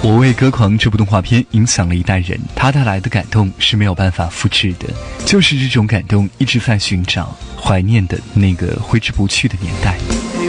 我为歌狂这部动画片影响了一代人，它带来的感动是没有办法复制的，就是这种感动一直在寻找怀念的那个挥之不去的年代。